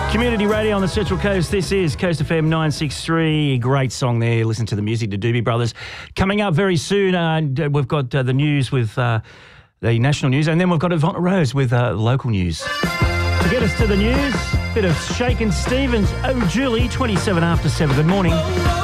Community radio on the Central Coast. This is Coast FM 963. Great song there. Listen to the music, the Doobie Brothers. Coming up very soon, we've got the news with the national news, and then we've got Ivana Rose with local news. To get us to the news, bit of Shakin' Stevens. Oh, Julie, 27 after 7. Good morning.